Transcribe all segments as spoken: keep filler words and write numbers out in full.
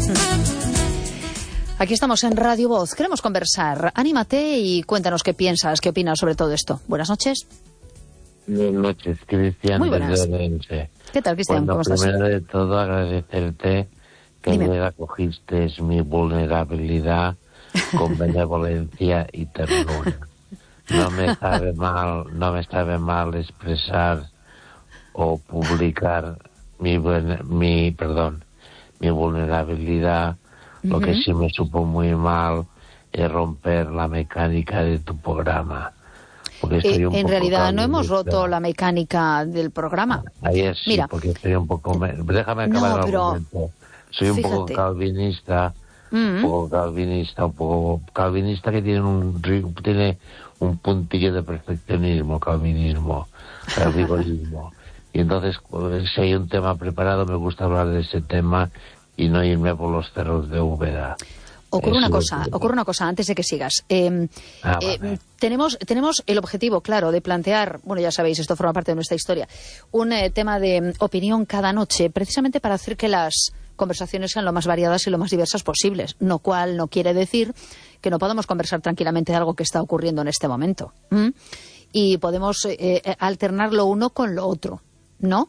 Aquí estamos en Radio Voz. Queremos conversar. Anímate y cuéntanos qué piensas, qué opinas sobre todo esto. Buenas noches. Buenas noches, Cristian. Muy buenas. Desde Orense. ¿Qué tal, Cristian? Bueno, ¿Cómo estás? primero de todo, agradecerte que Dime. me acogiste mi vulnerabilidad con benevolencia y ternura. No me sabe mal, no me sabe mal expresar o publicar mi, buen- mi perdón, mi vulnerabilidad. Lo que sí me supo muy mal es romper la mecánica de tu programa. Porque estoy Eh, un en poco realidad no hemos calvinista. roto la mecánica del programa. Ayer sí, Mira. porque estoy un poco... me- Déjame acabar No, el pero argumento. Soy un poco fíjate. calvinista, Mm. un poco calvinista, un poco calvinista que tiene un ri- tiene un puntillo de perfeccionismo, calvinismo, el rigorismo. Y entonces, pues, si hay un tema preparado, me gusta hablar de ese tema y no irme por los cerros de Úbeda. Ocurre una Eso cosa, es- ocurre una cosa antes de que sigas. Eh, Ah, eh, vale. tenemos, tenemos el objetivo, claro, de plantear, bueno, ya sabéis, esto forma parte de nuestra historia, un eh, tema de mm, opinión cada noche, precisamente para hacer que las conversaciones sean lo más variadas y lo más diversas posibles, lo cual no quiere decir que no podamos conversar tranquilamente de algo que está ocurriendo en este momento. ¿m? Y podemos eh, eh, alternar lo uno con lo otro, ¿no?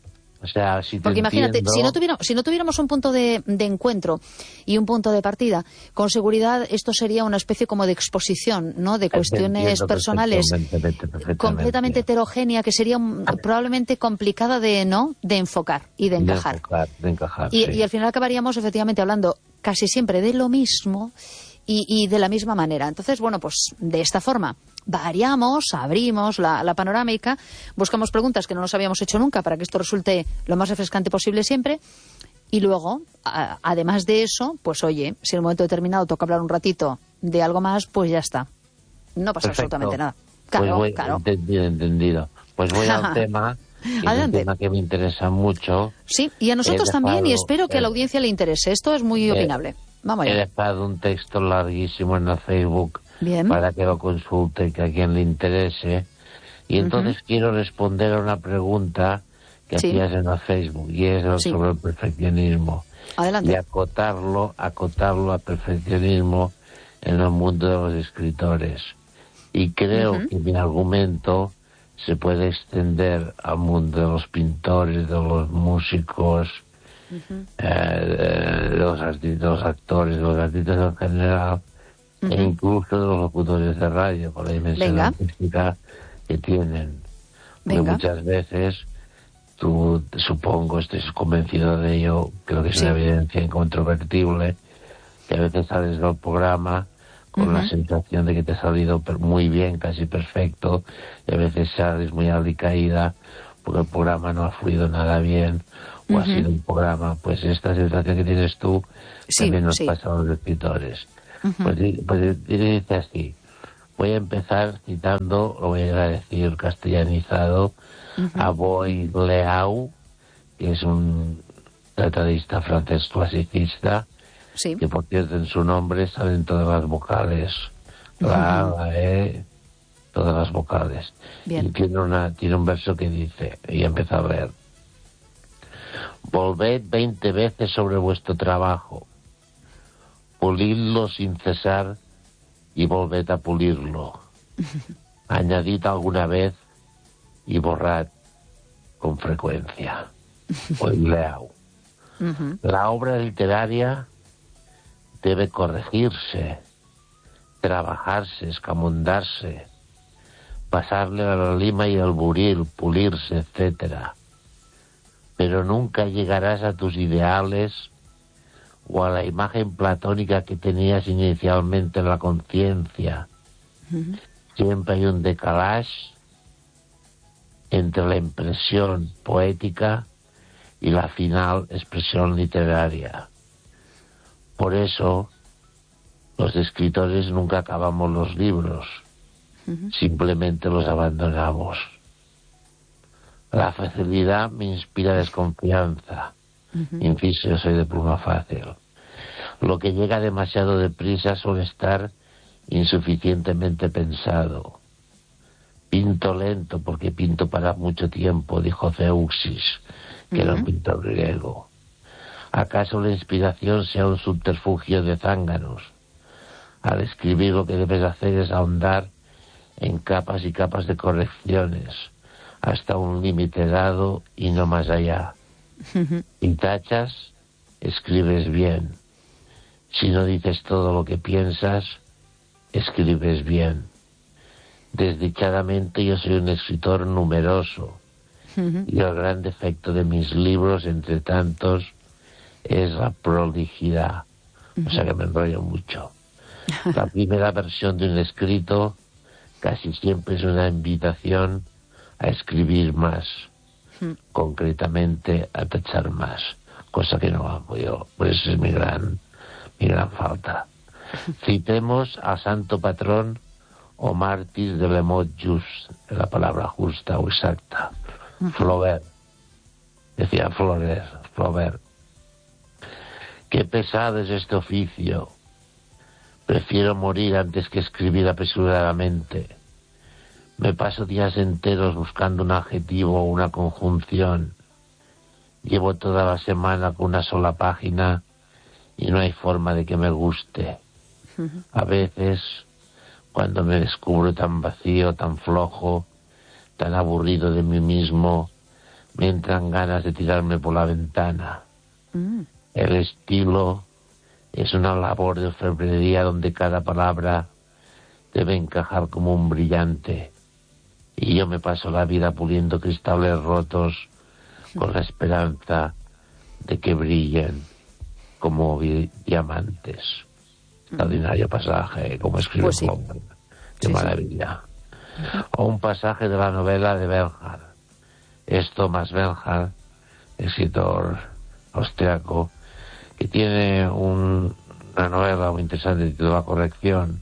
O sea, si te Porque imagínate, entiendo- si no tuviéramos, si no tuviéramos un punto de, de encuentro y un punto de partida, con seguridad esto sería una especie como de exposición, ¿no? De Te cuestiones entiendo personales perfectamente, perfectamente. completamente heterogénea que sería un- probablemente complicada de, ¿no? De enfocar y de De encajar. enfocar, de encajar, Y, sí. y al final acabaríamos efectivamente hablando casi siempre de lo mismo y, y de la misma manera. Entonces, bueno, pues de esta forma variamos, abrimos la, la panorámica, buscamos preguntas que no nos habíamos hecho nunca para que esto resulte lo más refrescante posible siempre. Y luego, a- además de eso, pues oye, si en un momento determinado toca hablar un ratito de algo más, pues ya está. No pasa Perfecto. absolutamente nada. Pues Claro, voy, claro. entendido, entendido. Pues voy al tema, que es un Adelante. tema que me interesa mucho. Sí, y a nosotros He también, y dejado- espero que a la eh, audiencia le interese. Esto es muy eh, opinable. Vamos He allá. dejado un texto larguísimo en el Facebook Bien. para que lo consulte, que a quien le interese. Y entonces quiero responder a una pregunta que Sí. hacías en el Facebook, y es el Sí. sobre el perfeccionismo. Adelante. Y acotarlo, acotarlo al perfeccionismo en el mundo de los escritores. Y creo Ujú. que mi argumento se puede extender al mundo de los pintores, de los músicos, eh, de, los arti- de los actores, de los artistas en general, e incluso de los locutores de radio, por la dimensión Venga. artística que tienen. Porque Venga. muchas veces, tú, supongo, estés convencido de ello, creo que es Sí. una evidencia incontrovertible, que a veces sales del programa con la sensación de que te ha salido per- muy bien, casi perfecto, y a veces sales muy alicaída porque el programa no ha fluido nada bien, o ha sido un programa, pues esta sensación que tienes tú Sí, también nos sí. pasa a los escritores. Pues, di- pues di- dice así, voy a empezar citando, lo voy a decir castellanizado, a Boileau, que es un tratadista francés clasicista, Sí. que por cierto en su nombre salen todas las vocales, la A, la E, todas las vocales. Bien. Y tiene, una, tiene un verso que dice, y empieza a leer, volved veinte veces sobre vuestro trabajo, pulidlo sin cesar y volved a pulirlo. Añadid alguna vez y borrad con frecuencia. Boileau. La obra literaria debe corregirse, trabajarse, escamondarse, pasarle a la lima y al buril, pulirse, etcétera. Pero nunca llegarás a tus ideales o a la imagen platónica que tenías inicialmente en la conciencia. Siempre hay un decalage entre la impresión poética y la final expresión literaria. Por eso, los escritores nunca acabamos los libros, simplemente los abandonamos. La facilidad me inspira desconfianza. Insisto, yo soy de pluma fácil. Lo que llega demasiado deprisa suele estar insuficientemente pensado. Pinto lento porque pinto para mucho tiempo, dijo Zeuxis, que era un pintor griego. ¿Acaso la inspiración sea un subterfugio de zánganos? Al escribir lo que debes hacer es ahondar en capas y capas de correcciones, hasta un límite dado y no más allá. Si tachas, escribes bien. Si no dices todo lo que piensas, escribes bien. Desdichadamente yo soy un escritor numeroso, y el gran defecto de mis libros, entre tantos, es la prolijidad. O sea que me enrollo mucho. La primera versión de un escrito casi siempre es una invitación a escribir más, concretamente a tachar más, cosa que no hago yo, pues es mi gran, mi gran falta. Citemos al santo patrón o mártir de l'emot just, la palabra justa o exacta, Flaubert. Decía Flaubert, Flaubert. Qué pesado es este oficio. Prefiero morir antes que escribir apresuradamente. Me paso días enteros buscando un adjetivo o una conjunción. Llevo toda la semana con una sola página y no hay forma de que me guste. A veces, cuando me descubro tan vacío, tan flojo, tan aburrido de mí mismo, me entran ganas de tirarme por la ventana. Mm. El estilo es una labor de orfebrería donde cada palabra debe encajar como un brillante. Y yo me paso la vida puliendo cristales rotos con la esperanza de que brillen como vi- diamantes. Extraordinario pasaje, como escribe Pues sí. Flaubert. Qué Sí, maravilla. Sí. O un pasaje de la novela de Bernhard. Es Thomas Bernhard, escritor austriaco, que tiene un, una novela muy interesante titulada Corrección.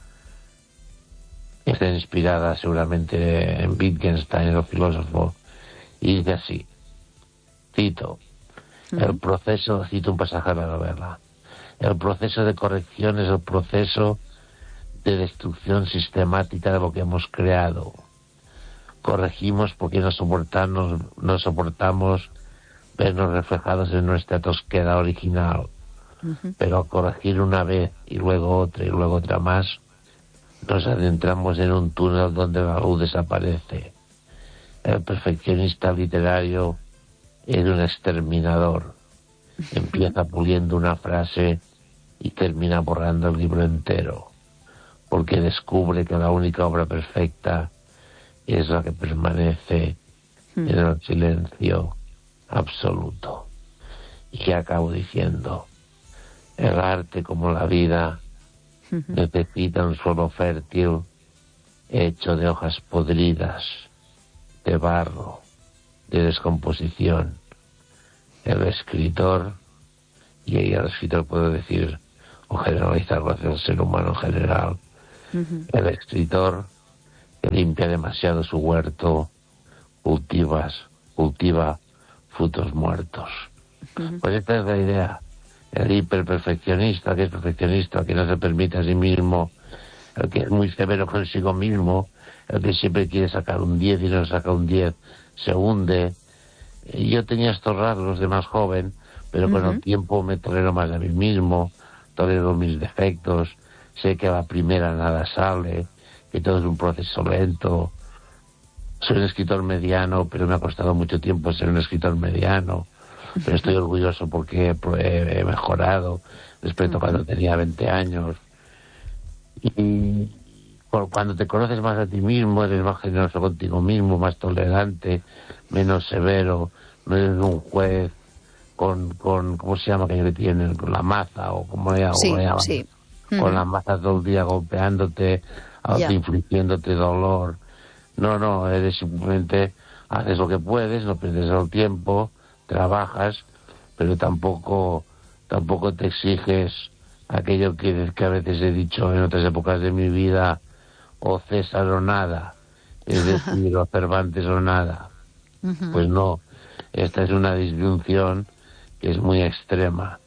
Está inspirada seguramente en Wittgenstein, el filósofo, y dice así, cito, uh-huh. el proceso, cito un pasaje de la novela, el proceso de corrección es el proceso de destrucción sistemática de lo que hemos creado. Corregimos porque no soportamos, no soportamos vernos reflejados en nuestra tosquedad original. Uh-huh. Pero corregir una vez y luego otra y luego otra más, nos adentramos en un túnel donde la luz desaparece. El perfeccionista literario es un exterminador. Empieza puliendo una frase y termina borrando el libro entero, porque descubre que la única obra perfecta es la que permanece en el silencio absoluto. Y acabo diciendo, el arte como la vida necesita un suelo fértil hecho de hojas podridas, de barro, de descomposición. El escritor, y ahí el escritor puedo decir o generalizarlo hacia el ser humano en general, uh-huh. el escritor que limpia demasiado su huerto, cultivas, cultiva frutos muertos. Uh-huh. Pues esta es la idea. El hiperperfeccionista, que es perfeccionista, que no se permite a sí mismo, el que es muy severo consigo mismo, el que siempre quiere sacar un diez y no saca un diez, se hunde. Yo tenía estos rasgos de más joven, pero uh-huh. con el tiempo me tolero más a mí mismo, tolero mis defectos, sé que a la primera nada sale, que todo es un proceso lento. Soy un escritor mediano, pero me ha costado mucho tiempo ser un escritor mediano. Pero estoy orgulloso porque he, he mejorado respecto a cuando tenía veinte años. Y cuando te conoces más a ti mismo, eres más generoso contigo mismo, más tolerante, menos severo, no eres un juez con, con ¿cómo se llama que tienen? Con la maza o como le sí, llaman. Sí. Con la maza todo el día golpeándote, yeah. infligiéndote dolor. No, no, eres simplemente, haces lo que puedes, no pierdes el tiempo, trabajas, pero tampoco tampoco te exiges aquello que, que a veces he dicho en otras épocas de mi vida, o César o nada, es decir, o Cervantes o nada. Uh-huh. Pues no, esta es una disyunción que es muy extrema.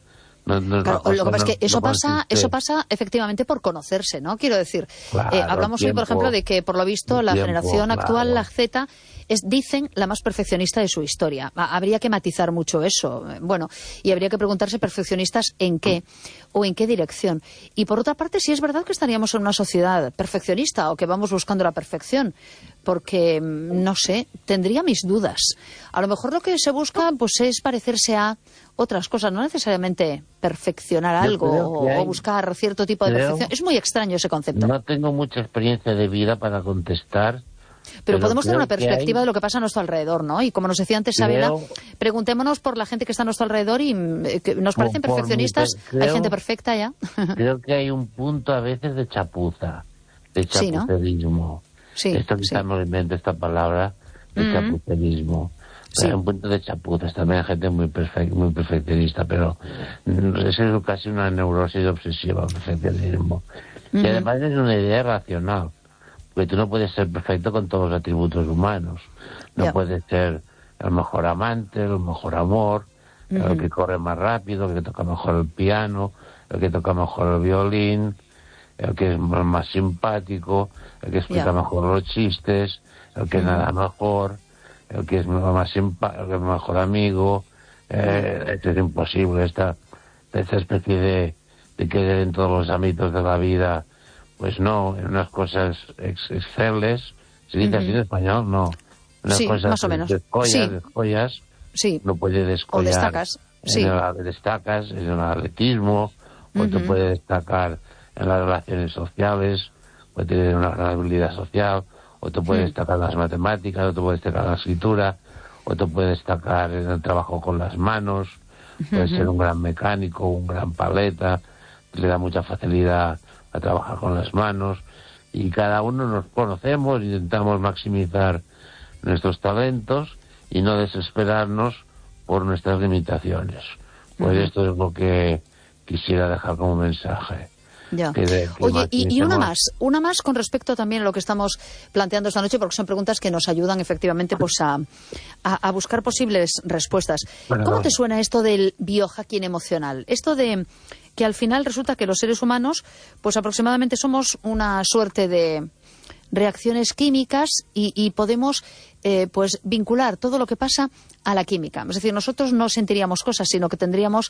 No, no claro, cosa, lo que pasa no, es que eso no pasa, consiste... eso pasa efectivamente por conocerse, ¿no? Quiero decir, claro, eh, hablamos tiempo, hoy, por ejemplo, de que por lo visto la tiempo, generación actual, claro. la Z, es, dicen, la más perfeccionista de su historia. Ha- Habría que matizar mucho eso. Bueno, y habría que preguntarse perfeccionistas en qué o en qué dirección. Y por otra parte, sí es verdad que estaríamos en una sociedad perfeccionista o que vamos buscando la perfección, porque, no sé, tendría mis dudas. A lo mejor lo que se busca pues es parecerse a otras cosas, no necesariamente perfeccionar Yo algo creo que o, hay, o buscar cierto tipo de creo, perfección. Es muy extraño ese concepto. No tengo mucha experiencia de vida para contestar, Pero, pero podemos tener creo una que perspectiva hay, de lo que pasa a nuestro alrededor, ¿no? Y como nos decía antes Sabela, creo, preguntémonos por la gente que está a nuestro alrededor y eh, que nos por, parecen por mi per- perfeccionistas. Hay gente creo, perfecta ya. creo que hay un punto a veces de chapuza, de Sí, ¿no? chapucerismo. Sí, Esto quizá sí. me lo invento esta palabra, de Mm, chapucerismo. sí. Hay un punto de chapuzas, también hay gente muy, perfec muy perfeccionista, pero mm, es casi una neurosis obsesiva, el perfeccionismo. Y Ujú. además es una idea racional, porque tú no puedes ser perfecto con todos los atributos humanos. No Ya. puedes ser el mejor amante, el mejor amor, el Ujú. que corre más rápido, el que toca mejor el piano, el que toca mejor el violín, el que es más simpático, el que explica Ya. mejor los chistes, el que Ujú. nada mejor, el que es más simpa el que es mejor amigo. Eh, esto es imposible, esta, esta especie de, de querer en todos los ámbitos de la vida. Pues no, en unas cosas ex exceles, se dice así Ujú. en español, no. En unas Sí, cosas más o menos. descollas, Sí, descollas, sí. no puede O descollar destacas. en Sí. el destacas, en el atletismo, o te Ujú. puede destacar en las relaciones sociales, puede tener una gran habilidad social, o te puede Mm. destacar en las matemáticas, o te puede destacar en la escritura, o te puede destacar en el trabajo con las manos, puede ser Ujú. un gran mecánico, un gran paleta, le da mucha facilidad a trabajar con las manos, y cada uno nos conocemos, intentamos maximizar nuestros talentos y no desesperarnos por nuestras limitaciones. Pues Ujú. esto es lo que quisiera dejar como mensaje. Ya. Que de, que Oye, y, y una maximicemos- más, una más con respecto también a lo que estamos planteando esta noche, porque son preguntas que nos ayudan efectivamente pues a, a, a buscar posibles respuestas. Perdón. ¿Cómo te suena esto del biohacking emocional? Esto de que al final resulta que los seres humanos, pues aproximadamente somos una suerte de reacciones químicas y, y podemos eh, pues vincular todo lo que pasa a la química. Es decir, nosotros no sentiríamos cosas, sino que tendríamos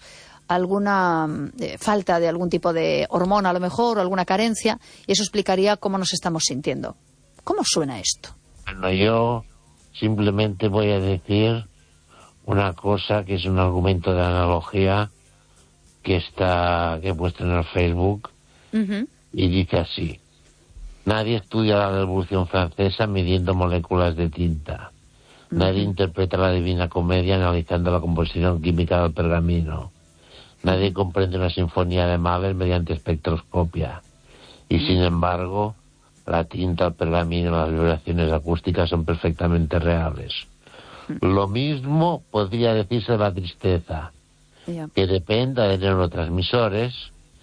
alguna eh, falta de algún tipo de hormona a lo mejor o alguna carencia y eso explicaría cómo nos estamos sintiendo. ¿Cómo suena esto? Bueno, yo simplemente voy a decir una cosa que es un argumento de analogía que está que he puesto en el Facebook Uh-huh. y dice así: nadie estudia la Revolución Francesa midiendo moléculas de tinta. Nadie Uh-huh. interpreta la Divina Comedia analizando la composición química del pergamino. Nadie comprende una sinfonía de Mahler mediante espectroscopia. Y sin embargo, la tinta, el pergamino, las vibraciones acústicas son perfectamente reales. Lo mismo podría decirse de la tristeza, Yeah. que dependa de neurotransmisores,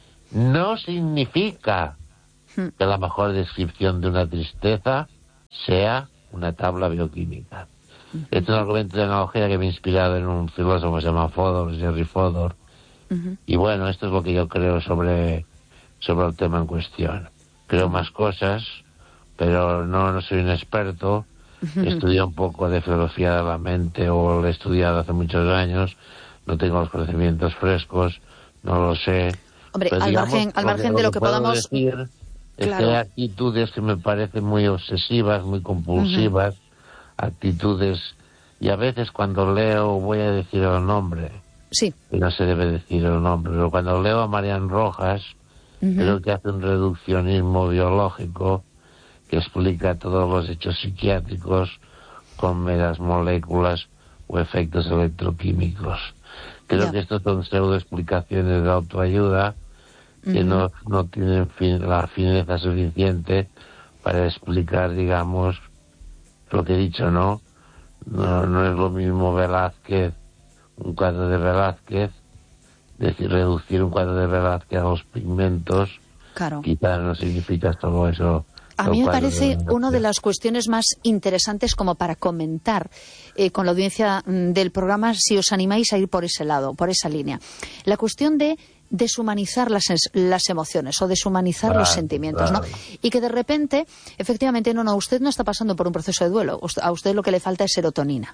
no significa que la mejor descripción de una tristeza sea una tabla bioquímica. Este es un argumento de analogía que me ha inspirado en un filósofo que se llama Fodor, Jerry Fodor. Uh-huh. Y bueno, esto es lo que yo creo sobre, sobre el tema en cuestión. Creo más cosas, pero no, no soy un experto. Estudié un poco de filosofía de la mente, o lo he estudiado hace muchos años. No tengo los conocimientos frescos, no lo sé. Hombre, Pero al digamos, margen, al margen de lo que puedo podamos... decir es Claro. que hay actitudes que me parecen muy obsesivas, muy compulsivas, actitudes, y a veces cuando leo, voy a decir el nombre, Sí. que no se debe decir el nombre, pero cuando leo a Marian Rojas, Uh-huh. creo que hace un reduccionismo biológico que explica todos los hechos psiquiátricos con meras moléculas o efectos electroquímicos. Creo Ya. que estos son pseudoexplicaciones de autoayuda que Uh-huh. no, no tienen fin, la fineza suficiente para explicar, digamos, lo que he dicho, ¿no? No, no es lo mismo Velázquez, un cuadro de Velázquez, decir, reducir un cuadro de Velázquez a los pigmentos, Claro. quizás no significa solo eso. A mí me parece una de las cuestiones más interesantes como para comentar eh, con la audiencia del programa, si os animáis a ir por ese lado, por esa línea. La cuestión de deshumanizar las, las emociones o deshumanizar claro, los sentimientos, claro. ¿no? Y que de repente, efectivamente, no, no, usted no está pasando por un proceso de duelo, a usted lo que le falta es serotonina.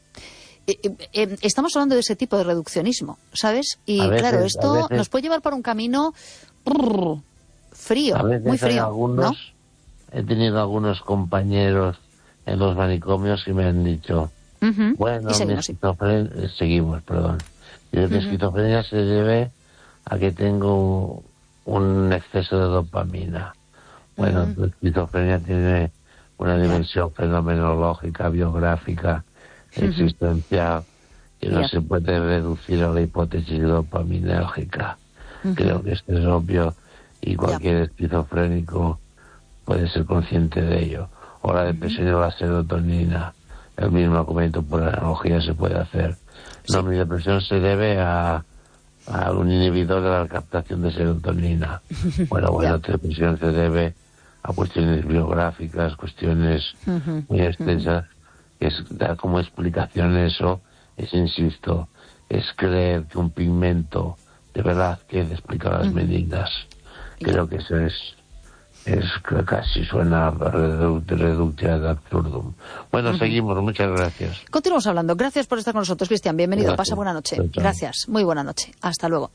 Eh, eh, estamos hablando de ese tipo de reduccionismo, ¿sabes? Y veces, claro, esto veces, nos puede llevar por un camino brrr, frío, muy frío, algunos, ¿no? He tenido algunos compañeros en los manicomios y me han dicho, uh-huh. bueno, mi esquizofrenia, seguimos, perdón, y uh-huh. mi esquizofrenia se debe a que tengo un exceso de dopamina. Bueno, uh-huh. la esquizofrenia tiene una dimensión yeah. fenomenológica, biográfica, uh-huh. existencial, que no yeah. se puede reducir a la hipótesis dopaminérgica. Uh-huh. Creo que esto es obvio y cualquier yeah. esquizofrénico puede ser consciente de ello. O la depresión uh-huh. o la serotonina, el mismo argumento por analogía se puede hacer. Sí. No, mi depresión se debe a, a un inhibidor de la captación de serotonina. Bueno, bueno, yeah. la depresión se debe a cuestiones biográficas, cuestiones uh-huh. muy extensas. Uh-huh. Es dar como explicación eso, es, insisto, es creer que un pigmento de verdad que explica las uh-huh. medidas. Creo que eso es es que casi suena reductia ad absurdum. Bueno, uh-huh. seguimos, muchas gracias. Continuamos hablando. Gracias por estar con nosotros, Cristian. Bienvenido. Gracias. Pasa buena noche. Chao, chao. Gracias. Muy buena noche. Hasta luego.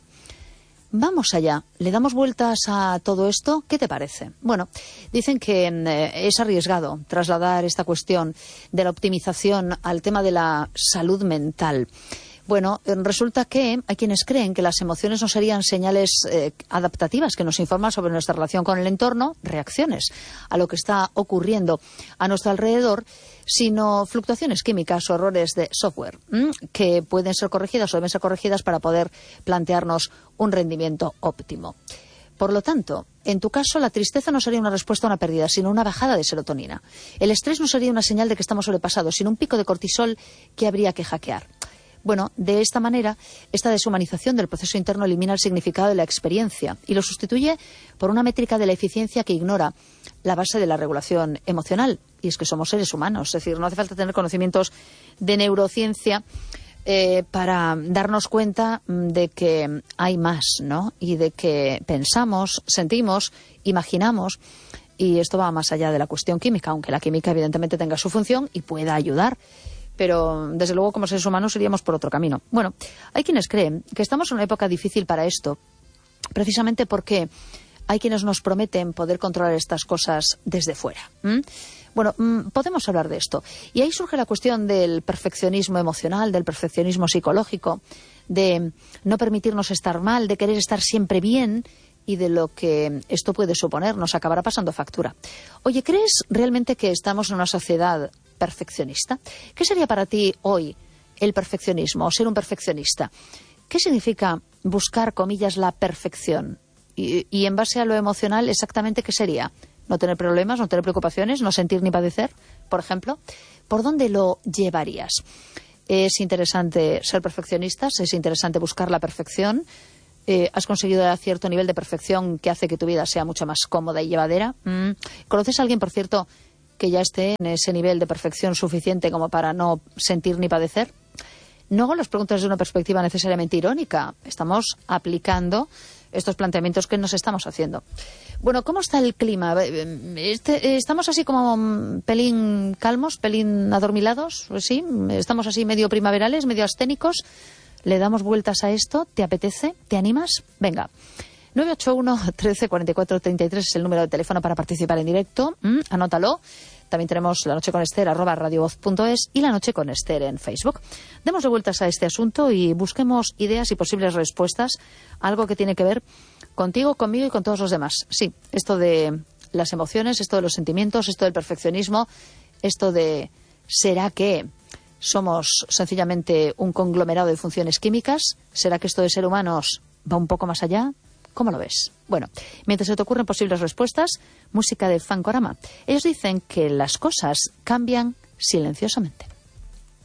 Vamos allá. ¿Le damos vueltas a todo esto? ¿Qué te parece? Bueno, dicen que eh, es arriesgado trasladar esta cuestión de la optimización al tema de la salud mental. Bueno, resulta que hay quienes creen que las emociones no serían señales eh, adaptativas que nos informan sobre nuestra relación con el entorno, reacciones a lo que está ocurriendo a nuestro alrededor, sino fluctuaciones químicas o errores de software ¿m? que pueden ser corregidas o deben ser corregidas para poder plantearnos un rendimiento óptimo. Por lo tanto, en tu caso, la tristeza no sería una respuesta a una pérdida, sino una bajada de serotonina. El estrés no sería una señal de que estamos sobrepasados, sino un pico de cortisol que habría que hackear. Bueno, de esta manera, esta deshumanización del proceso interno elimina el significado de la experiencia y lo sustituye por una métrica de la eficiencia que ignora la base de la regulación emocional. Y es que somos seres humanos, es decir, no hace falta tener conocimientos de neurociencia eh, para darnos cuenta de que hay más, ¿no? Y de que pensamos, sentimos, imaginamos. Y esto va más allá de la cuestión química, aunque la química evidentemente tenga su función y pueda ayudar. Pero, desde luego, como seres humanos iríamos por otro camino. Bueno, hay quienes creen que estamos en una época difícil para esto, precisamente porque hay quienes nos prometen poder controlar estas cosas desde fuera. ¿Mm? Bueno, mm, podemos hablar de esto. Y ahí surge la cuestión del perfeccionismo emocional, del perfeccionismo psicológico, de no permitirnos estar mal, de querer estar siempre bien y de lo que esto puede suponer. Nos acabará pasando factura. Oye, ¿crees realmente que estamos en una sociedad perfeccionista? ¿Qué sería para ti hoy el perfeccionismo o ser un perfeccionista? ¿Qué significa buscar, comillas, la perfección? Y, y en base a lo emocional, exactamente qué sería. ¿No tener problemas, no tener preocupaciones, no sentir ni padecer, por ejemplo? ¿Por dónde lo llevarías? Es interesante ser perfeccionistas, es interesante buscar la perfección. Eh, ¿Has conseguido cierto nivel de perfección que hace que tu vida sea mucho más cómoda y llevadera? Mm. ¿Conoces a alguien, por cierto, que ya esté en ese nivel de perfección suficiente como para no sentir ni padecer? No hago las preguntas desde una perspectiva necesariamente irónica. Estamos aplicando estos planteamientos que nos estamos haciendo. Bueno, ¿cómo está el clima? Este, ¿Estamos así como pelín calmos, pelín adormilados? ¿Sí? ¿Estamos así medio primaverales, medio asténicos? ¿Le damos vueltas a esto? ¿Te apetece? ¿Te animas? Venga. nueve ocho uno, trece, cuarenta y cuatro, treinta y tres es el número de teléfono para participar en directo. Mm, anótalo. También tenemos La Noche con Esther, arroba radiovoz punto es y La Noche con Esther en Facebook. Demos vueltas a este asunto y busquemos ideas y posibles respuestas a algo que tiene que ver contigo, conmigo y con todos los demás. Sí, esto de las emociones, esto de los sentimientos, esto del perfeccionismo, esto de ¿será que somos sencillamente un conglomerado de funciones químicas? ¿Será que esto de ser humanos va un poco más allá? ¿Cómo lo ves? Bueno, mientras se te ocurren posibles respuestas, música de Fancorama. Ellos dicen que las cosas cambian silenciosamente.